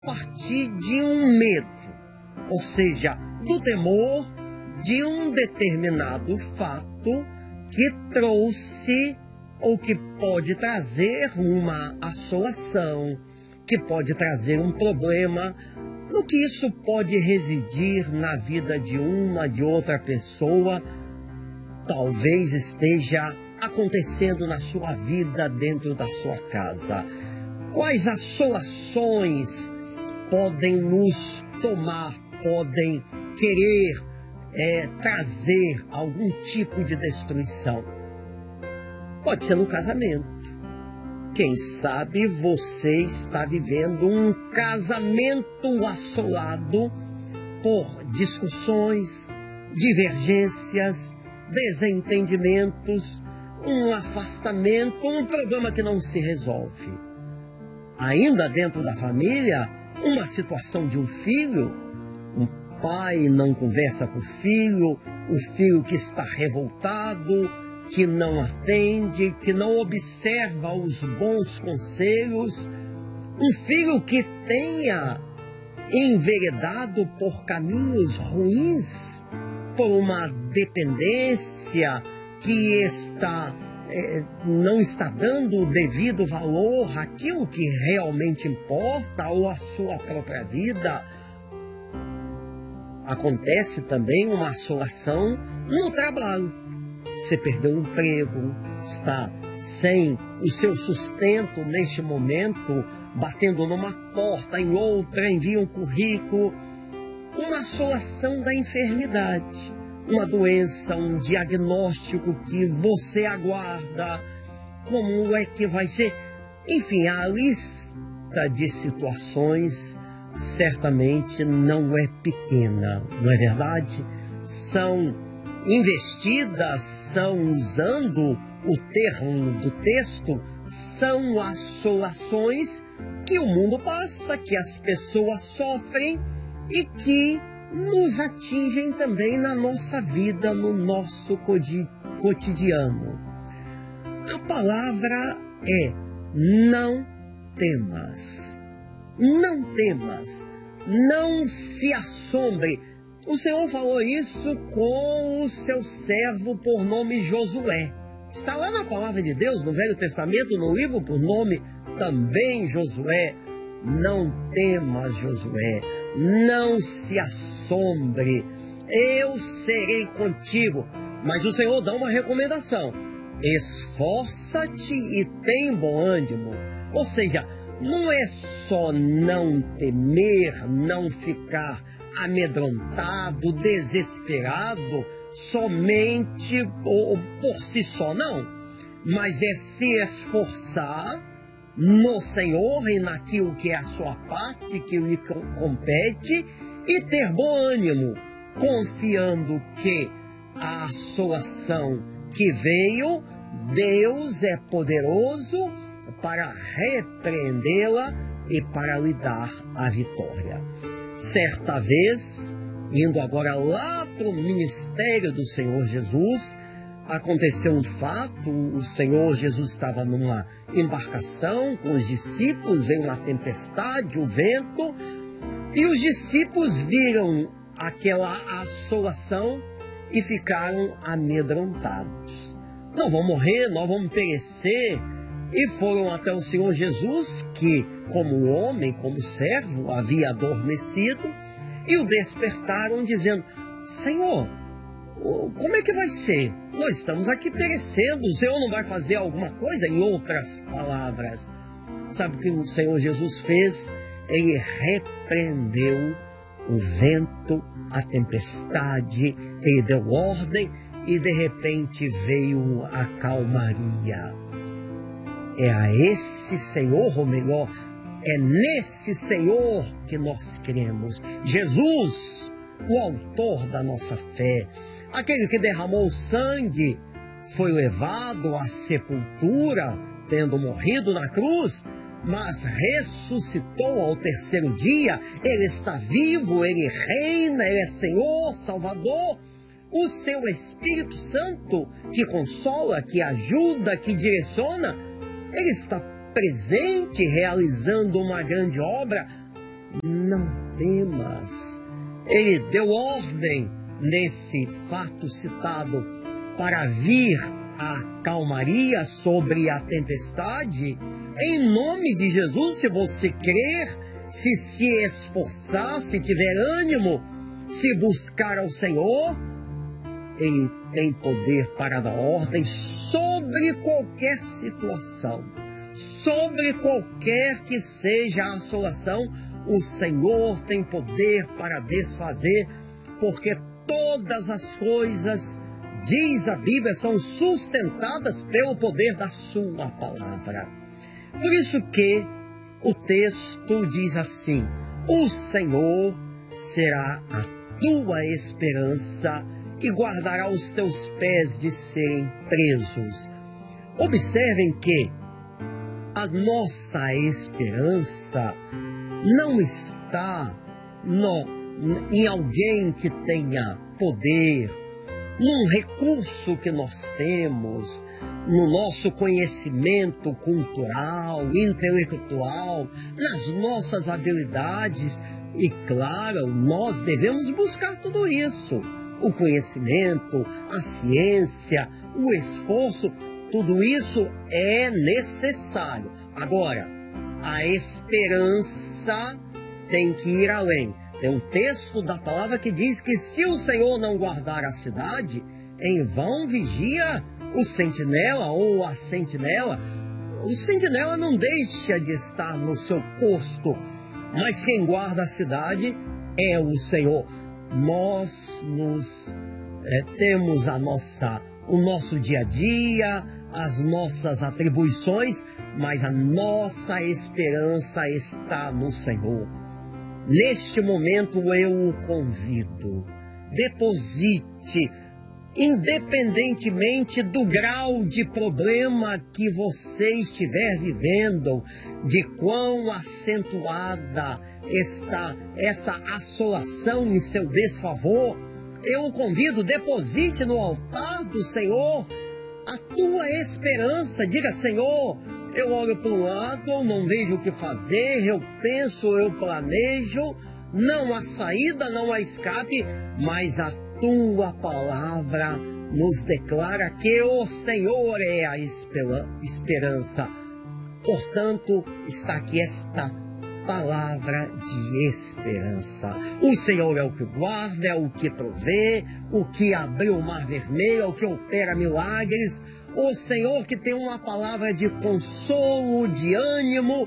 partir de um medo, ou seja, do temor de um determinado fato que trouxe ou que pode trazer uma assolação, que pode trazer um problema, no que isso pode residir na vida de uma, de outra pessoa, talvez esteja acontecendo na sua vida, dentro da sua casa. Quais assolações podem nos tomar, podem querer trazer algum tipo de destruição? Pode ser no casamento. Quem sabe você está vivendo um casamento assolado por discussões, divergências, desentendimentos, um afastamento, um problema que não se resolve. Ainda dentro da família, uma situação de um filho, um pai não conversa com o filho que está revoltado, que não atende, que não observa os bons conselhos, um filho que tenha enveredado por caminhos ruins, por uma dependência que não está dando o devido valor àquilo que realmente importa ou à sua própria vida. Acontece também uma assolação no trabalho. Você perdeu o emprego, está sem o seu sustento neste momento, batendo numa porta, em outra, envia um currículo. Uma assolação da enfermidade, uma doença, um diagnóstico que você aguarda, como é que vai ser? Enfim, a lista de situações certamente não é pequena, não é verdade? São investidas, são, usando o termo do texto, são assolações que o mundo passa, que as pessoas sofrem e que nos atingem também na nossa vida, no nosso cotidiano. A palavra é: não temas. Não temas. Não se assombre. O Senhor falou isso com o seu servo por nome Josué. Está lá na palavra de Deus, no Velho Testamento, no livro por nome também Josué. Não temas, Josué, não se assombre, eu serei contigo. Mas o Senhor dá uma recomendação: esforça-te e tem bom ânimo. Ou seja, não é só não temer, não ficar amedrontado, desesperado, somente ou por si só, não. Mas é se esforçar no Senhor e naquilo que é a sua parte, que lhe compete, e ter bom ânimo, confiando que a assolação que veio, Deus é poderoso para repreendê-la e para lhe dar a vitória. Certa vez, indo agora lá para o ministério do Senhor Jesus, aconteceu um fato. O Senhor Jesus estava numa embarcação com os discípulos, veio uma tempestade, o vento, e os discípulos viram aquela assolação e ficaram amedrontados. Nós vamos morrer, nós vamos perecer. E foram até o Senhor Jesus, que como homem, como servo, havia adormecido, e o despertaram dizendo: Senhor, como é que vai ser? Nós estamos aqui perecendo, o Senhor não vai fazer alguma coisa? Em outras palavras, sabe o que o Senhor Jesus fez? Ele repreendeu o vento, a tempestade, ele deu ordem e de repente veio a calmaria. É a esse Senhor, ou melhor, é nesse Senhor que nós cremos. Jesus, o autor da nossa fé, aquele que derramou sangue, foi levado à sepultura, tendo morrido na cruz, mas ressuscitou ao terceiro dia. Ele está vivo, ele reina, ele é Senhor, Salvador. O seu Espírito Santo, que consola, que ajuda, que direciona, ele está presente, realizando uma grande obra. não temas. Ele deu ordem nesse fato citado para vir a calmaria sobre a tempestade. Em nome de Jesus, se você crer, se esforçar, se tiver ânimo, se buscar ao Senhor, Ele tem poder para dar ordem sobre qualquer situação, sobre qualquer que seja a assolação. O Senhor tem poder para desfazer, porque todas as coisas, diz a Bíblia, são sustentadas pelo poder da sua palavra. Por isso que o texto diz assim: o Senhor será a tua esperança e guardará os teus pés de serem presos. Observem que a nossa esperança não está em alguém que tenha poder, num recurso que nós temos, no nosso conhecimento cultural, intelectual, nas nossas habilidades. E claro, nós devemos buscar tudo isso. O conhecimento, a ciência, o esforço, tudo isso é necessário. Agora, a esperança tem que ir além. Tem um texto da palavra que diz que se o Senhor não guardar a cidade, em vão vigia o sentinela ou a sentinela. O sentinela não deixa de estar no seu posto, mas quem guarda a cidade é o Senhor. Nós temos o nosso dia a dia, as nossas atribuições, mas a nossa esperança está no Senhor. Neste momento eu o convido, deposite, independentemente do grau de problema que você estiver vivendo, de quão acentuada está essa assolação em seu desfavor, eu o convido, deposite no altar do Senhor a tua esperança. Diga: Senhor, eu olho para um lado, não vejo o que fazer, eu penso, eu planejo, não há saída, não há escape, mas a tua palavra nos declara que o Senhor é a esperança. Portanto, está aqui esta palavra de esperança. O Senhor é o que guarda, é o que provê, o que abriu o mar vermelho, é o que opera milagres. O Senhor que tem uma palavra de consolo, de ânimo,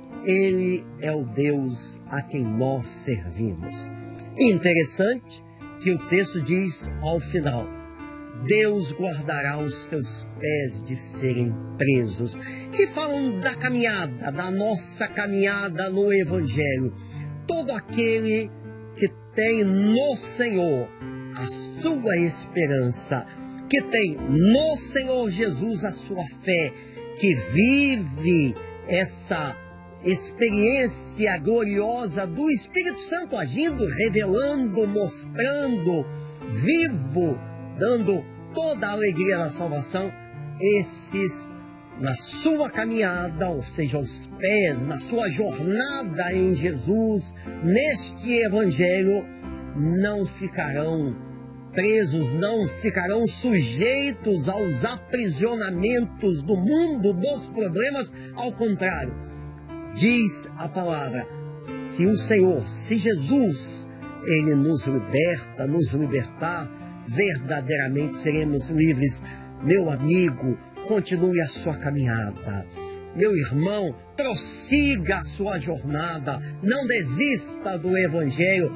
Ele é o Deus a quem nós servimos. Interessante que o texto diz ao final: Deus guardará os teus pés de serem presos. Que falam da caminhada, da nossa caminhada no Evangelho. Todo aquele que tem no Senhor a sua esperança, que tem no Senhor Jesus a sua fé, que vive essa experiência gloriosa do Espírito Santo agindo, revelando, mostrando, vivo, dando toda a alegria da salvação, esses, na sua caminhada, ou seja, os pés, na sua jornada em Jesus, neste Evangelho, não ficarão presos, não ficarão sujeitos aos aprisionamentos do mundo, dos problemas. Ao contrário, diz a palavra, se o Senhor, se Jesus, Ele nos liberta, nos libertar, verdadeiramente seremos livres. Meu amigo, continue a sua caminhada. Meu irmão, prossiga a sua jornada. Não desista do Evangelho.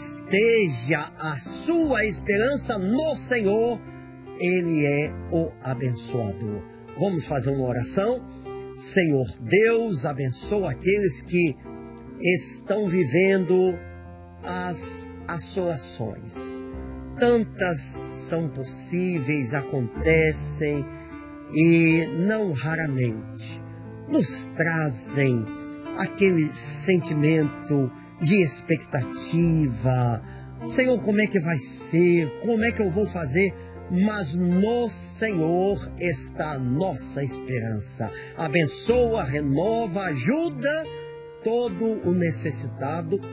Esteja a sua esperança no Senhor. Ele é o abençoador. Vamos fazer uma oração? Senhor Deus, abençoa aqueles que estão vivendo as assolações. Tantas são possíveis, acontecem e não raramente nos trazem aquele sentimento de expectativa. Senhor, como é que vai ser? Como é que eu vou fazer? Mas no Senhor está a nossa esperança. Abençoa, renova, ajuda todo o necessitado